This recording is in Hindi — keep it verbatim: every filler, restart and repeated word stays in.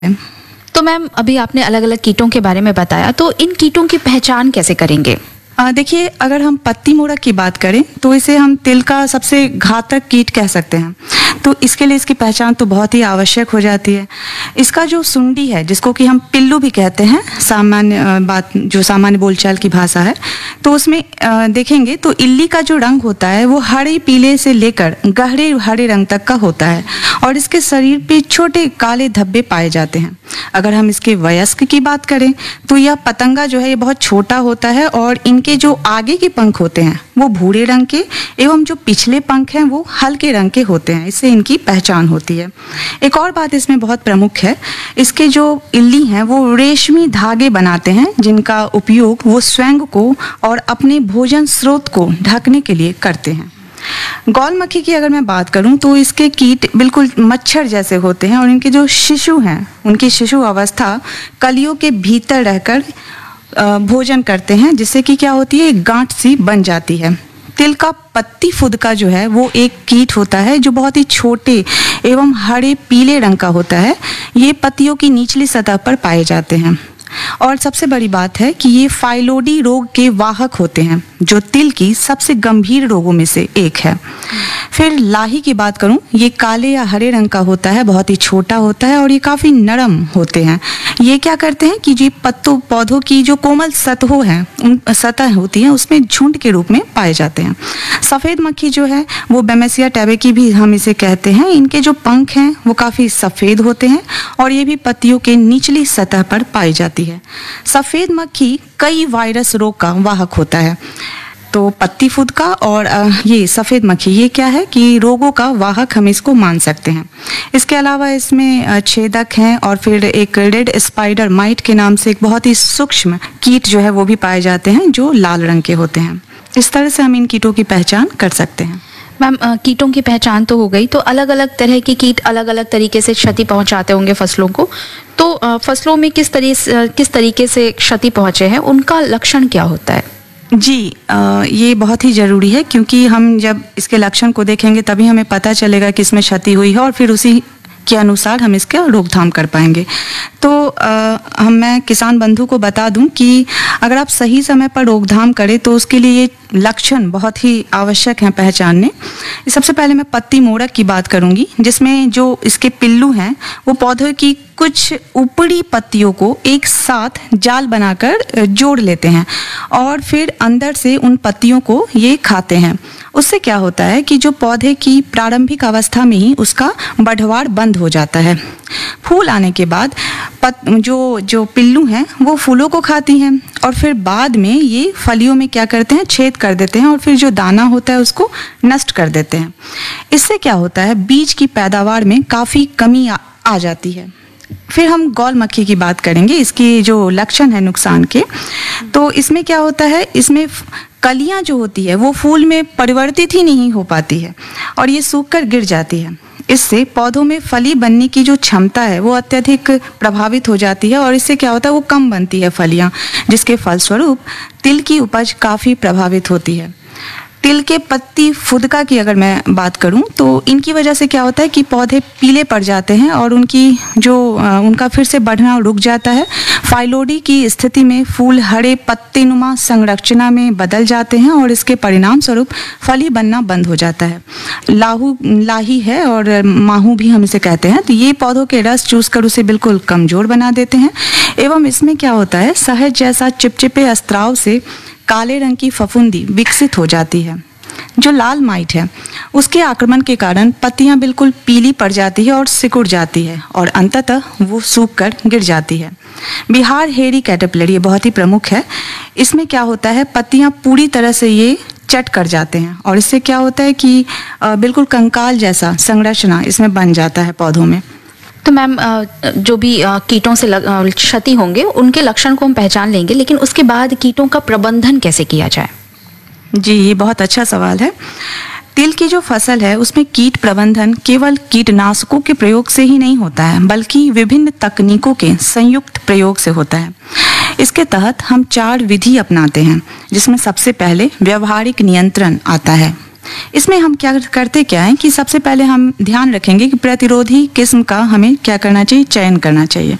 तो मैम अभी आपने अलग अलग कीटों के बारे में बताया, तो इन कीटों की पहचान कैसे करेंगे? आ, देखिए, अगर हम पत्ती मोड़क की बात करें तो इसे हम तिल का सबसे घातक कीट कह सकते हैं। तो इसके लिए इसकी पहचान तो बहुत ही आवश्यक हो जाती है। इसका जो सुंडी है, जिसको कि हम पिल्लू भी कहते हैं, सामान्य बात जो सामान्य बोलचाल की भाषा है, तो उसमें आ, देखेंगे तो इल्ली का जो रंग होता है वो हरे पीले से लेकर गहरे हरे रंग तक का होता है और इसके शरीर पे छोटे काले धब्बे पाए जाते हैं। अगर हम इसके वयस्क की बात करें तो यह पतंगा जो है ये बहुत छोटा होता है और इनके जो आगे के पंख होते हैं वो भूरे रंग के एवं जो पिछले पंख हैं वो हल्के रंग के होते हैं। इससे इनकी पहचान होती है। एक और बात इसमें बहुत प्रमुख है, इसके जो इल्ली हैं वो रेशमी धागे बनाते हैं जिनका उपयोग वो स्वयं को और अपने भोजन स्रोत को ढकने के लिए करते हैं। गौल मक्खी की अगर मैं बात करूं तो इसके कीट बिल्कुल मच्छर जैसे होते हैं और इनके जो शिशु हैं उनकी शिशु अवस्था कलियों के भीतर रहकर भोजन करते हैं, जिससे कि क्या होती है, एक गांठ सी बन जाती है। तिल का पत्ती फुदका जो है वो एक कीट होता है जो बहुत ही छोटे एवं हरे पीले रंग का होता है। ये पत्तियों की निचली सतह पर पाए जाते हैं और सबसे बड़ी बात है कि ये फाइलोडी रोग के वाहक होते हैं जो तिल की सबसे गंभीर रोगों में से एक है। फिर लाही की बात करूं, ये काले या हरे रंग का होता है, बहुत ही छोटा होता है और ये काफ़ी नरम होते हैं। ये क्या करते हैं कि जी पत्तों पौधों की जो कोमल सतहों हैं उन सतह होती हैं उसमें झुंड के रूप में पाए जाते हैं। सफ़ेद मक्खी जो है वो बेमेसिया टैबेकी भी हम इसे कहते हैं। इनके जो पंख हैं वो काफ़ी सफ़ेद होते हैं और ये भी पत्तियों के निचली सतह पर पाई जाती है। सफ़ेद मक्खी कई वायरस रोग का वाहक होता है। तो पत्ती फुदका और ये सफ़ेद मक्खी ये क्या है कि रोगों का वाहक हम इसको मान सकते हैं। इसके अलावा इसमें छेदक हैं और फिर एक रेड स्पाइडर माइट के नाम से एक बहुत ही सूक्ष्म कीट जो है वो भी पाए जाते हैं जो लाल रंग के होते हैं। इस तरह से हम इन कीटों की पहचान कर सकते हैं। मैम कीटों की पहचान तो हो गई, तो अलग अलग तरह के कीट अलग अलग तरीके से क्षति पहुंचाते होंगे फसलों को। तो फसलों में किस तरीके किस तरीके से क्षति पहुंचे हैं, उनका लक्षण क्या होता है? जी आ, ये बहुत ही ज़रूरी है क्योंकि हम जब इसके लक्षण को देखेंगे तभी हमें पता चलेगा कि इसमें क्षति हुई है और फिर उसी के अनुसार हम इसका रोकथाम कर पाएंगे। तो आ, हम मैं किसान बंधु को बता दूं कि अगर आप सही समय पर रोकथाम करें तो उसके लिए ये लक्षण बहुत ही आवश्यक हैं पहचानने। सबसे पहले मैं पत्ती मोड़क की बात करूंगी, जिसमें जो इसके पिल्लू हैं वो पौधों की कुछ ऊपरी पत्तियों को एक साथ जाल बनाकर जोड़ लेते हैं और फिर अंदर से उन पत्तियों को ये खाते हैं। उससे क्या होता है कि जो पौधे की प्रारंभिक अवस्था में ही उसका बढ़वार बंद हो जाता है। फूल आने के बाद पत, जो जो पिल्लू हैं वो फूलों को खाती हैं और फिर बाद में ये फलियों में क्या करते हैं, छेद कर देते हैं और फिर जो दाना होता है उसको नष्ट कर देते हैं। इससे क्या होता है, बीज की पैदावार में काफ़ी कमी आ, आ जाती है। फिर हम गौल मक्खी की बात करेंगे, इसकी जो लक्षण है नुकसान के। तो इसमें क्या होता है, इसमें कलियां जो होती है वो फूल में परिवर्तित ही नहीं हो पाती है और ये सूखकर गिर जाती है। इससे पौधों में फली बनने की जो क्षमता है वो अत्यधिक प्रभावित हो जाती है और इससे क्या होता है, वो कम बनती है फलियां, जिसके फलस्वरूप तिल की उपज काफ़ी प्रभावित होती है। तिल के पत्ती फुदका की अगर मैं बात करूं तो इनकी वजह से क्या होता है कि पौधे पीले पड़ जाते हैं और उनकी जो उनका फिर से बढ़ना रुक जाता है। फाइलोडी की स्थिति में फूल हरे पत्तेनुमा संरचना में बदल जाते हैं और इसके परिणाम स्वरूप फली बनना बंद हो जाता है। लाहू लाही है और माहू भी हम इसे कहते हैं। तो ये पौधों के रस चूसकर उसे बिल्कुल कमजोर बना देते हैं एवं इसमें क्या होता है, शहद जैसा चिपचिपे स्त्राव से काले रंग की फफूंदी विकसित हो जाती है। जो लाल माइट है उसके आक्रमण के कारण पत्तियां बिल्कुल पीली पड़ जाती है और सिकुड़ जाती है और अंततः वो सूख कर गिर जाती है। बिहार हेरी कैटरपिलर ये बहुत ही प्रमुख है। इसमें क्या होता है, पत्तियां पूरी तरह से ये चट कर जाते हैं और इससे क्या होता है कि बिल्कुल कंकाल जैसा संरचना इसमें बन जाता है पौधों में। तो मैम जो भी कीटों से क्षति होंगे उनके लक्षण को हम पहचान लेंगे, लेकिन उसके बाद कीटों का प्रबंधन कैसे किया जाए? जी ये बहुत अच्छा सवाल है। तिल की जो फसल है उसमें कीट प्रबंधन केवल कीटनाशकों के प्रयोग से ही नहीं होता है, बल्कि विभिन्न तकनीकों के संयुक्त प्रयोग से होता है। इसके तहत हम चार विधि अपनाते हैं, जिसमें सबसे पहले व्यवहारिक नियंत्रण आता है। इसमें हम क्या करते क्या है कि सबसे पहले हम ध्यान रखेंगे कि प्रतिरोधी किस्म का हमें क्या करना चाहिए, चयन करना चाहिए।